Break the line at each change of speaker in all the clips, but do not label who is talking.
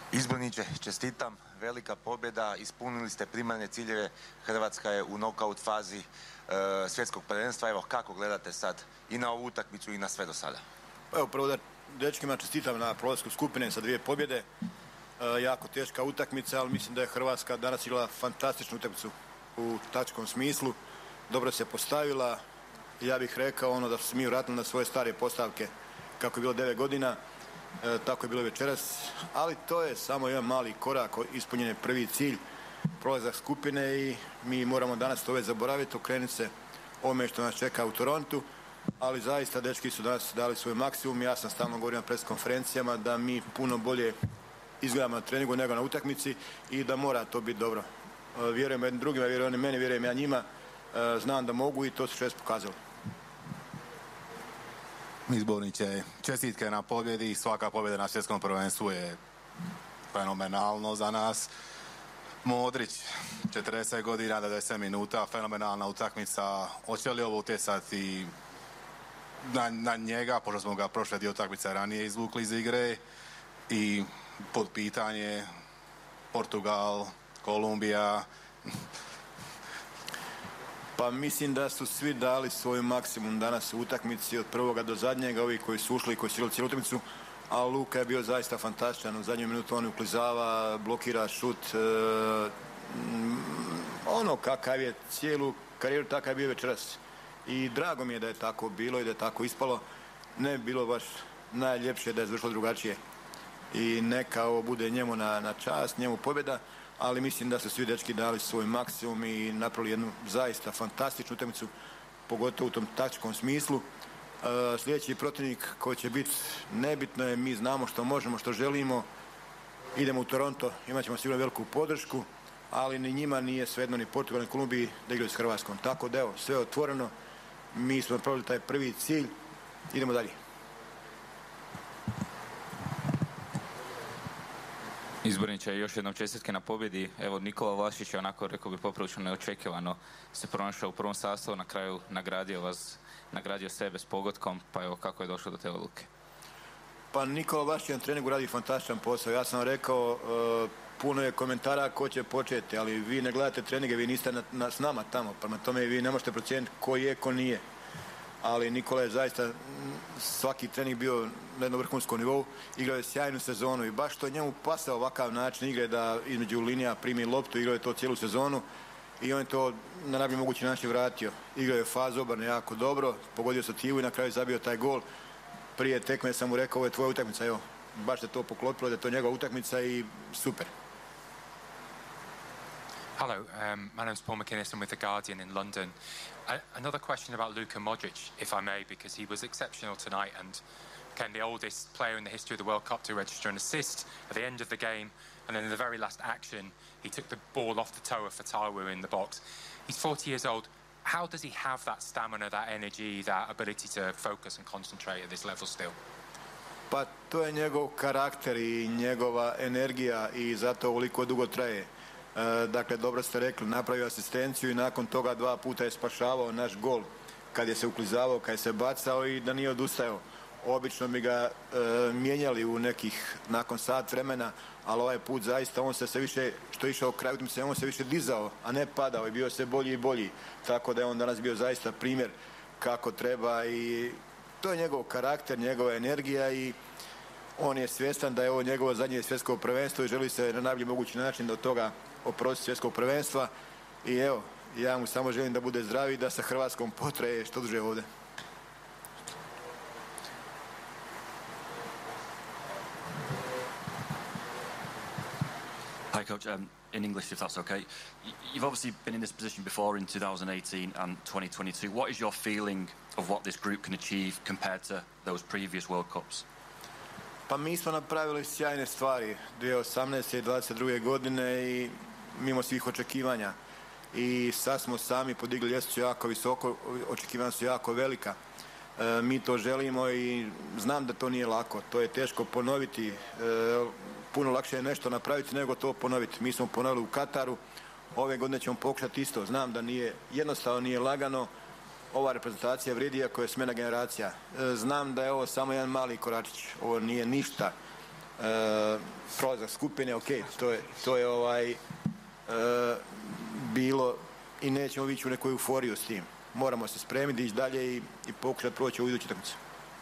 Izborniče, čestitam, velika pobjeda, ispunili ste primarne ciljeve, Hrvatska je u nokaut fazi svjetskog prvenstva. Evo, kako gledate sad i na ovu utakmicu i na sve do sada?
Evo, prvo da dečkima čestitam na prolasku skupine sa 2 pobjede. Jako teška utakmica, ali mislim da je Hrvatska danas igrala fantastičnu utakmicu u taktičkom smislu. Dobro se postavila, ja bih rekao da su mi vratili na svoje stare postavke kako je bilo 9 godina. Tako je bilo večeras, ali to je samo jedan mali korak, ispunjen je prvi cilj, prolazak skupine i mi moramo danas to već zaboraviti, okrenuti se ovome što nas čeka u Torontu, ali zaista dečki su danas dali svoj maksimum. Ja sam stalno govorio na pres konferencijama da mi puno bolje izgledamo na treningu nego na utakmici i da mora to biti dobro. Vjerujem jednim drugima, vjerujem oni meni, vjerujem ja njima, znam da mogu i to su čest pokazali.
Izborniče, čestitke na pobjedi, svaka pobjeda na svjetskom prvenstvu je fenomenalno za nas. Modrić, 40 godina, 90 minuta, fenomenalna utakmica. Hoće li ovo utjecati na njega, pošto smo ga prošle dio utakmice ranije izvukli iz igre, i pod pitanje Portugal, Kolumbija?
Pa mislim da su svi dali svoj maksimum danas u utakmici od prvoga do zadnjega, ovi koji su ušli i koji su igrali cijelu utakmicu, a Luka je bio zaista fantastičan. U zadnju minutu on uklizava, blokira šut, kakav je cijelu karijeru, takav je bio večeras. I drago mi je da je tako bilo i da je tako ispalo. Ne bi bilo baš najljepše da je završilo drugačije. I neka ovo bude njemu na čast, njemu pobjeda, ali mislim da su svi dečki dali svoj maksimum i napravili jednu zaista fantastičnu utakmicu, pogotovo u tom taktičkom smislu. Sljedeći protivnik koji će biti, nebitno je, mi znamo što možemo, što želimo, idemo u Toronto, imat ćemo sigurno veliku podršku, ali ni njima nije svejedno, ni Portugal, ni Kolumbiji, da igraju s Hrvatskom. Tako da evo, sve je otvoreno, mi smo napravili taj prvi cilj, idemo dalje.
Izborniče, još jednom čestitke na pobjedi. Evo, Nikola Vlašić je onako, rekao bi, poprilično neočekivano se pronašao u prvom sastavu, na kraju nagradio sebe s pogodkom, pa evo, kako je došlo do te odluke?
Pa Nikola Vlašić na treningu radi fantastičan posao. Ja sam rekao, puno je komentara ko će početi, ali vi ne gledate treninge, vi niste s nama tamo, prema tome vi ne možete procijeniti ko je, ko nije. Ali Nikola je zaista svaki trening bio na jednom vrhunskom nivou, igrao je sjajnu sezonu i baš to njemu pasao ovakav način igre da između linija primi loptu, igrao je to cijelu sezonu i on je to na najbolji mogući način vratio. Igrao je fazu obrane jako dobro, pogodio stativu i na kraju zabio taj gol. Prije tekme sam mu rekao, ovo je tvoja utakmica, evo, baš se to poklopilo da je to njegova utakmica i super.
Hello, my name's Paul McInnes. I'm with The Guardian in London. Another question about Luka Modric, if I may, because he was exceptional tonight and became the oldest player in the history of the World Cup to register an assist at the end of the game. And then in the very last action, he took the ball off the toe of Fatawu in the box. He's 40 years old. How does he have that stamina, that energy, that ability to focus and concentrate at this level still?
Pa to je njegov karakter i njegova energija i zato ovoliko dugo traje. Dakle, dobro ste rekli, napravio asistenciju i nakon toga 2 puta je spašavao naš gol kad je se uklizavao, kad je se bacao i da nije odustajao. Obično bi ga mijenjali u nekih nakon sat vremena, ali ovaj put zaista on se sve više, što je išao kraj utakmice, on se više dizao, a ne padao i bio se bolji i bolji. Tako da je on danas bio zaista primjer kako treba i to je njegov karakter, njegova energija i on je svjestan da je ovo njegovo zadnje svjetsko prvenstvo i želi se na najbolji mogući način do toga oprosti svjetskog prvenstva i evo, ja mu samo želim da bude zdrav i da sa Hrvatskom potraje što duže ovdje.
Hi coach, in English if that's okay. You've obviously been in this position before in 2018 and 2022. What is your feeling of what this group can achieve compared to those previous World Cups?
Pa mi smo napravili sjajne stvari 2018. i 2022. godine i mimo svih očekivanja. I sad smo sami podigli ljestvicu jako visoko, očekivanja su jako velika. Mi to želimo i znam da to nije lako, to je teško ponoviti. Puno lakše je nešto napraviti nego to ponoviti. Mi smo ponovili u Kataru, ove godine ćemo pokušati isto. Znam da nije jednostavno, nije lagano. Ova reprezentacija vrijedi ako je smjena generacija. Znam da je ovo samo jedan mali koračić. Ovo nije ništa prolazak skupine, ok, to je bilo i nećemo ići u neku euforiju s tim. Moramo se spremiti, ići dalje i pokušati proći u iduću utakmicu.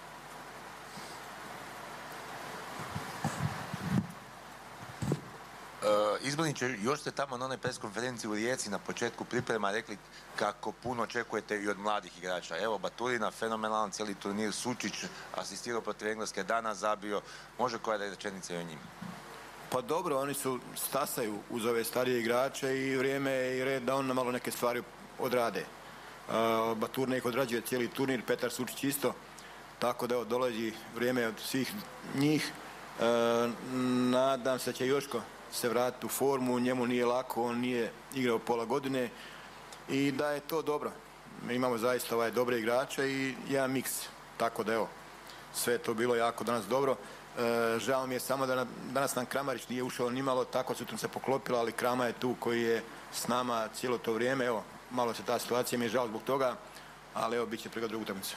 Izborniče, još ste tamo na onoj pres konferenciji u Rijeci na početku priprema rekli kako puno očekujete i od mladih igrača. Evo, Baturina, fenomenalan cijeli turnir, Sučić asistirao protiv Engleske, danas zabio. Može koja rečenica i o njima?
Pa dobro, oni su stasaju uz ove starije igrače i vrijeme je i red da on malo neke stvari odrade. Baturina ih odrađuje cijeli turnir, Petar Sučić isto. Tako da evo, dolazi vrijeme od svih njih. Nadam se da će Joško se vratiti u formu, njemu nije lako, on nije igrao pola godine i da je to dobro. Mi imamo zaista dobre igrače i jedan miks, tako da evo, sve je to bilo jako danas dobro. Žao mi je samo da danas nam Kramarić nije ušao nimalo, tako su se poklopilo, ali Krama je tu koji je s nama cijelo to vrijeme, evo, malo se ta situacija, mi je žao zbog toga, ali evo, bit će prigoda drugu utakmicu.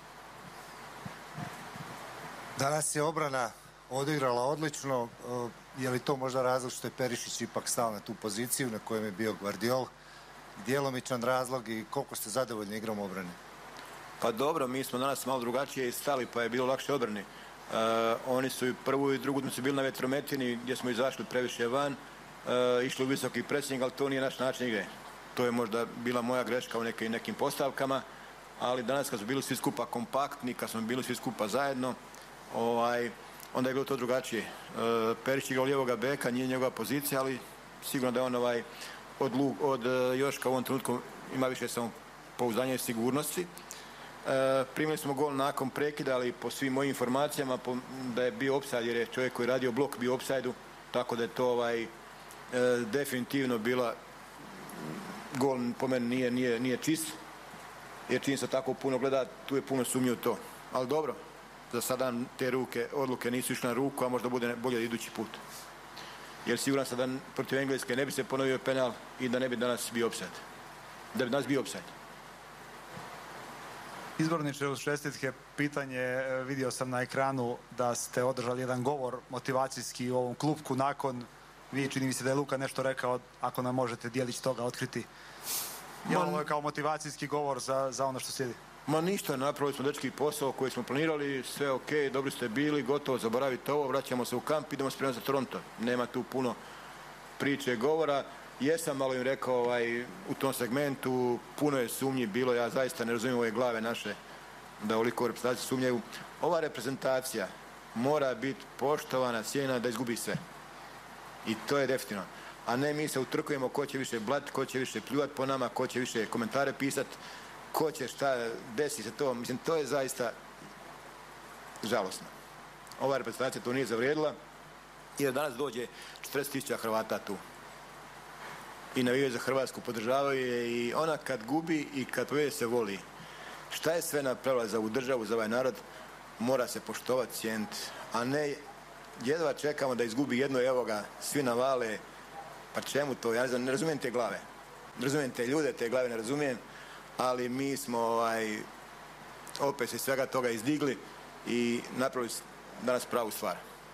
Danas je obrana odigrala odlično. Je li to možda razlog što je Perišić ipak stao na tu poziciju na kojem je bio Gvardiol? Djelomičan razlog i koliko ste zadovoljni igrom obrane?
Pa dobro, mi smo danas malo drugačije stali pa je bilo lakše odbrani. Oni su i prvu i drugu su bili na vetrometini gdje smo izašli previše van, išli u visoki presing, ali to nije naš način igre. To je možda bila moja greška u nekim postavkama, ali danas kad su bili svi skupa kompaktni, kad smo bili svi skupa zajedno, onda je bilo to drugačije. Perišić igrao lijevoga beka, nije njegova pozicija, ali sigurno da je on od Joška u ovom trenutku ima više samopouzdanja i sigurnosti. Primili smo gol nakon prekida, ali po svim mojim informacijama da je bio opsajd jer je čovjek koji je radio blok bio opsajdu, tako da je to definitivno bila gol po meni nije čist, jer čim se tako puno gleda, tu je puno sumnje u to. Ali dobro, za sada te odluke nisu išle na ruku, a možda bude bolje idući put. Jer siguran sam da protiv Engleske ne bi se ponovio penal i da ne bi danas bio opsajd. Da bi danas bio opsajd.
Izborniče, uz čestitke, pitanje, vidio sam na ekranu da ste održali jedan govor motivacijski u ovom klupku nakon, čini mi se da je Luka nešto rekao, ako nam možete dijelić toga otkriti. Je ovo kao motivacijski govor za ono što slijedi?
Ma ništa, napravili smo dečki posao koji smo planirali, sve ok, dobri ste bili, gotovo, zaboravite ovo, vraćamo se u kamp, idemo spremati za Toronto. Nema tu puno priče i govora. Jesam malo im rekao u tom segmentu, puno je sumnji bilo, ja zaista ne razumijem ove glave naše da ovoliko reprezentacije sumnjaju. Ova reprezentacija mora biti poštovana, cijenjena da izgubi sve. I to je definitivno. A ne mi se utrkujemo ko će više blat, ko će više pljuvat po nama, ko će više komentare pisat, ko će šta, desi se to. Mislim, to je zaista žalosno. Ova reprezentacija to nije zavrijedila jer danas dođe 40.000 Hrvata tu. I navijaju za Hrvatsku, podržavaju je i ona kad gubi i kad pobjedi se voli. Šta je sve napravila za ovu državu, za ovaj narod, mora se poštovati, cijeniti, a ne jedva čekamo da izgubi jedno, evo ga, svi navale, pa čemu to, ja ne razumijem te glave. Ne razumijem te ljude, te glave ne razumijem, ali mi smo opet se svega toga izdigli i napravili danas pravu stvar.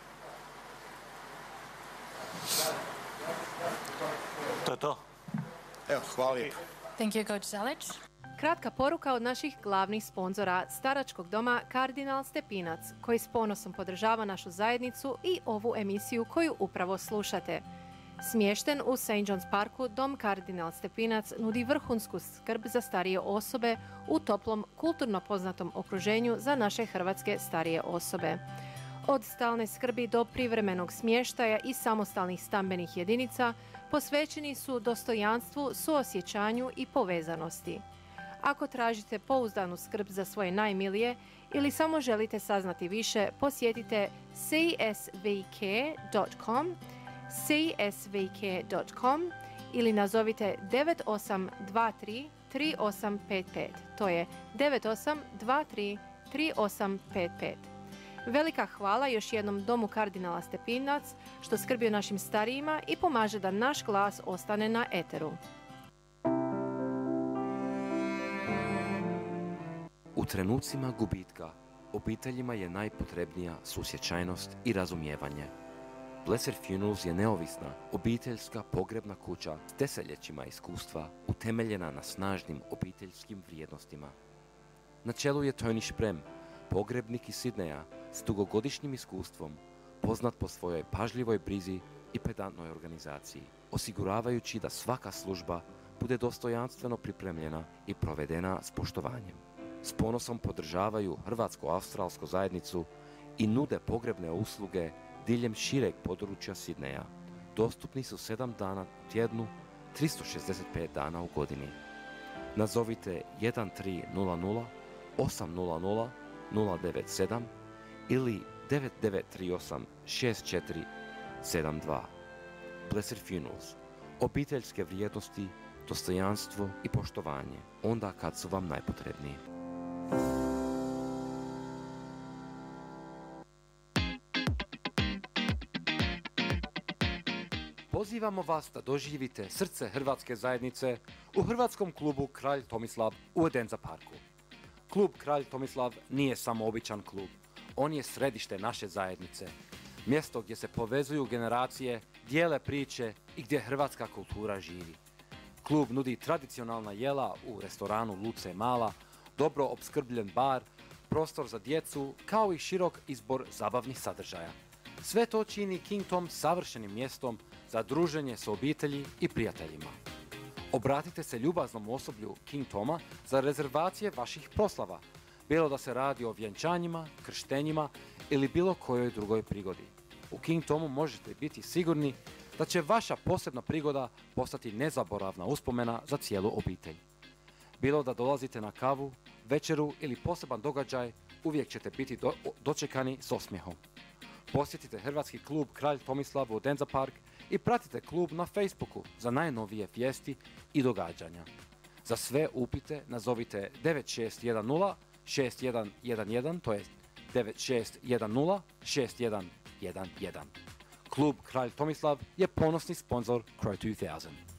To je to.
Evo, hvala lijepo.
Thank you, Coach Zalic.
Kratka poruka od naših glavnih sponzora staračkog doma Kardinal Stepinac, koji s ponosom podržava našu zajednicu i ovu emisiju koju upravo slušate. Smješten u St. John's Parku, dom Kardinal Stepinac nudi vrhunsku skrb za starije osobe u toplom, kulturno poznatom okruženju za naše hrvatske starije osobe. Od stalne skrbi do privremenog smještaja i samostalnih stambenih jedinica posvećeni su dostojanstvu, suosjećanju i povezanosti. Ako tražite pouzdanu skrb za svoje najmilije ili samo želite saznati više, posjetite csvk.com ili nazovite 9823 3855. To je 9823 3855. Velika hvala još jednom domu Kardinala Stepinac što skrbi o našim starijima i pomaže da naš glas ostane na eteru.
U trenucima gubitka
obiteljima je najpotrebnija susjećajnost i razumijevanje. Blessed Funerals je neovisna, obiteljska pogrebna kuća s desetljećima iskustva utemeljena na snažnim obiteljskim vrijednostima. Na čelu je Tony Šprem, pogrebnik iz Sidneja s dugogodišnjim iskustvom, poznat po svojoj pažljivoj brizi i pedantnoj organizaciji, osiguravajući da svaka služba bude dostojanstveno pripremljena i provedena s poštovanjem. S ponosom podržavaju hrvatsko-australsku zajednicu i nude pogrebne usluge diljem šireg područja Sidneja. Dostupni su 7 dana u tjednu, 365 dana u godini. Nazovite 1300 800 097 ili 9938 6472. Blessed Funerals. Obiteljske vrijednosti, dostojanstvo i poštovanje, onda kad su vam najpotrebniji. Pozivamo vas da doživite srce hrvatske zajednice u hrvatskom klubu Kralj Tomislav u Odenza parku. Klub Kralj Tomislav nije samo običan klub, on je središte naše zajednice. Mjesto gdje se povezuju generacije, dijele priče i gdje hrvatska kultura živi. Klub nudi tradicionalna jela u restoranu Luce Mala, dobro opskrbljen bar, prostor za djecu, kao i širok izbor zabavnih sadržaja. Sve to čini King Tom savršenim mjestom za druženje s obitelji i prijateljima. Obratite se ljubaznom osoblju King Toma za rezervacije vaših proslava, bilo da se radi o vjenčanjima, krštenjima ili bilo kojoj drugoj prigodi. U King Tomu možete biti sigurni da će vaša posebna prigoda postati nezaboravna uspomena za cijelu obitelj. Bilo da dolazite na kavu, večeru ili poseban događaj, uvijek ćete biti dočekani s osmijehom. Posjetite hrvatski klub Kralj Tomislav u Odenza Park i pratite klub na Facebooku za najnovije vijesti i događanja. Za sve upite nazovite 9610 6111, to je 9610 6111. Klub Kralj Tomislav je ponosni sponzor Crow 2000.